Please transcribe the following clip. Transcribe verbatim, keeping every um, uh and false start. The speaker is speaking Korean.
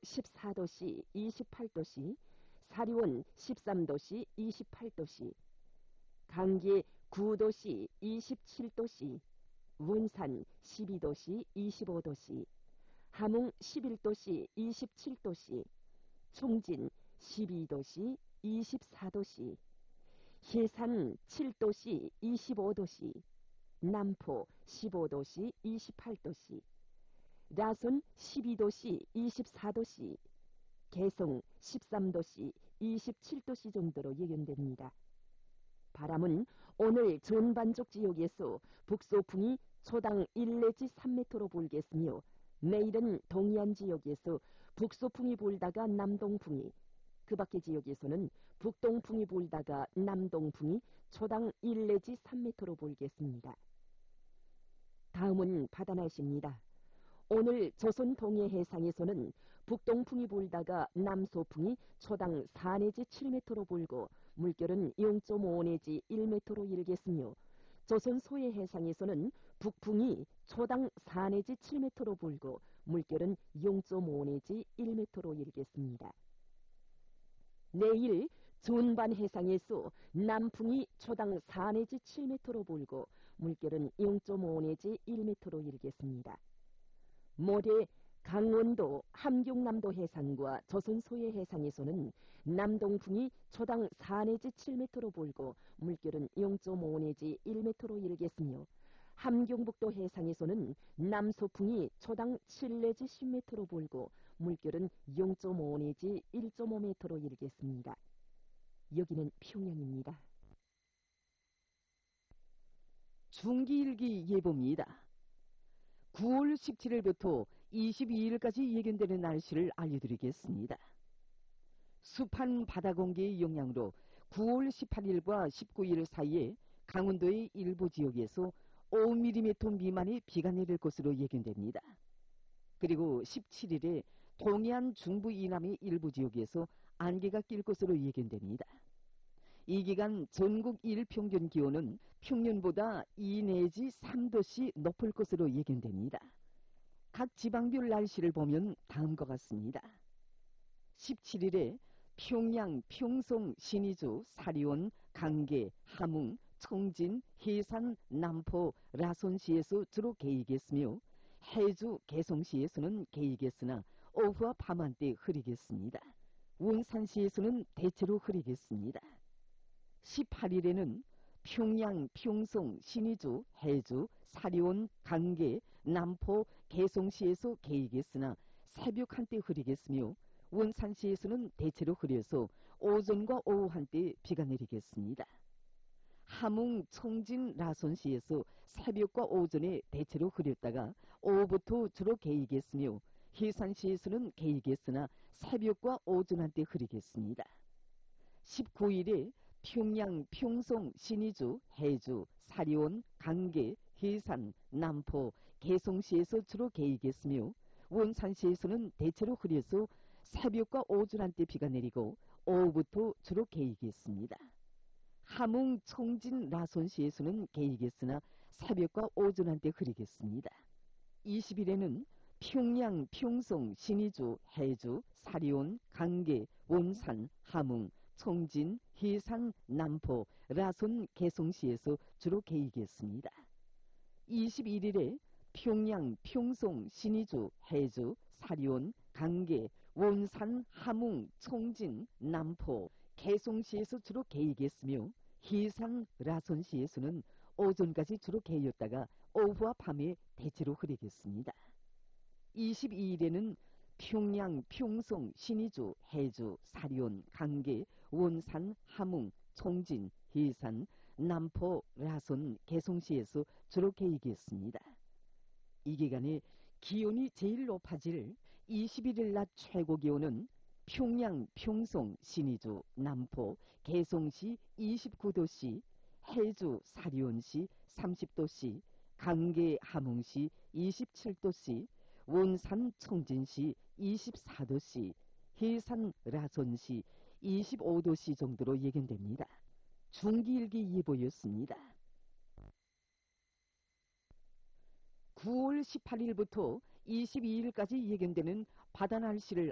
십사 도씨 이십팔 도씨, 사리원 십삼 도씨 이십팔 도씨, 강계 구 도씨 이십칠 도씨, 문산 십이 도씨 이십오 도씨, 함흥 십일 도씨 이십칠 도씨, 총진 십이 도씨 이십사 도씨, 해산 칠 도씨 이십오 도씨, 남포 십오 도씨 이십팔 도씨, 라손 십이 도씨 이십사 도씨, 개성 십삼 도씨 이십칠 도씨 정도로 예견됩니다. 바람은 오늘 전반적 지역에서 북소풍이 초당 일 내지 삼 미터로 불겠으며, 내일은 동해안 지역에서 북소풍이 불다가 남동풍이, 그 밖의 지역에서는 북동풍이 불다가 남동풍이 초당 일 내지 삼 미터로 불겠습니다. 다음은 바다 날씨입니다. 오늘 조선 동해 해상에서는 북동풍이 불다가 남소풍이 초당 사 내지 칠 미터로 불고 물결은 영 점 오 내지 일 미터로 일겠으며, 조선 소해 해상에서는 북풍이 초당 사 내지 칠 미터로 불고 물결은 영 점 오 내지 일 미터로 일겠습니다. 내일 전반 해상에서 남풍이 초당 사 내지 칠 미터로 불고 물결은 영 점 오 내지 일 미터로 일겠습니다. 모레 강원도 함경남도 해상과 조선 소해 해상에서는 남동풍이 초당 사 내지 칠 미터로 불고 물결은 영 점 오 내지 일 미터로 일겠으며, 함경북도 해상에서는 남소풍이 초당 칠 내지 십 미터로 불고 물결은 영 점 오 내지 일 점 오 미터로 일겠습니다. 여기는 평양입니다. 중기일기 예보입니다. 구월 십칠일부터 이십이일까지 예견되는 날씨를 알려드리겠습니다. 습한 바다 공기의 영향으로 구월 십팔일과 십구일 사이에 강원도의 일부 지역에서 오 밀리미터 미만의 비가 내릴 것으로 예견됩니다. 그리고 십칠일에 동해안 중부 이남의 일부 지역에서 안개가 낄 것으로 예견됩니다. 이 기간 전국 일평균 기온은 평년보다 이 내지 삼 도씩 높을 것으로 예견됩니다. 각 지방별 날씨를 보면 다음과 같습니다. 십칠일에 평양, 평송, 신의주, 사리온, 강계, 함흥, 청진, 해산, 남포, 라손시에서 주로 개이겠으며, 해주, 개성시에서는 개이겠으나 오후와 밤한때 흐리겠습니다. 원산시에서는 대체로 흐리겠습니다. 십팔일에는 평양, 평송, 신의주, 해주, 사리온, 강계, 남포, 개성시에서 개이겠으나 새벽 한때 흐리겠으며, 원산시에서는 대체로 흐려서 오전과 오후 한때 비가 내리겠습니다. 함흥, 청진, 라손시에서 새벽과 오전에 대체로 흐렸다가 오후부터 주로 개이겠으며, 해산시에서는 개이겠으나 새벽과 오전 한때 흐리겠습니다. 십구일에 평양, 평송, 신의주, 해주, 사리온, 강계, 해산, 남포, 개성시에서 주로 개이겠으며, 원산시에서는 대체로 흐려서 새벽과 오전 한때 비가 내리고 오후부터 주로 개이겠습니다. 함흥, 청진, 라손시에서는 개이겠으나 새벽과 오전 한때 흐리겠습니다. 이십일에는 평양, 평송, 신의주, 해주, 사리온, 강계, 원산, 함흥, 청진, 해산, 남포, 라손, 개성시에서 주로 개이겠습니다. 이십일일에 평양, 평송, 신의주, 해주, 사리온, 강계, 원산, 함흥, 청진, 남포, 개성시에서 주로 개이겠으며, 해산, 라손시에서는 오전까지 주로 개이었다가 오후와 밤에 대체로 흐리겠습니다. 이십이일에는 평양, 평송, 신의주, 해주, 사리온, 강계, 원산, 함흥, 청진, 해산, 남포, 라손, 개성시에서 주로 개이겠습니다. 이 기간에 기온이 제일 높아질 이십일일 낮 최고 기온은 평양, 평송, 신의주, 남포, 개성시 이십구 도씨, 해주, 사리온시 삼십 도씨, 강계, 함흥시 이십칠 도씨, 원산, 청진시 이십사 도씨, 해산, 라손시 이십오 도씨 정도로 예견됩니다. 중기일기 예보였습니다. 구월 십팔일부터 이십이일까지 예견되는 바다 날씨를